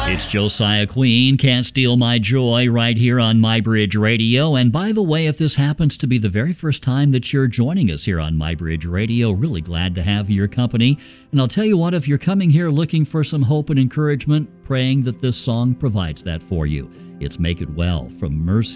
It's Josiah Queen, Can't Steal My Joy, right here on My Bridge Radio. And by the way, if this happens to be the very first time that you're joining us here on My Bridge Radio, really glad to have your company. And I'll tell you what, if you're coming here looking for some hope and encouragement, praying that this song provides that for you. It's Make It Well from Mercy.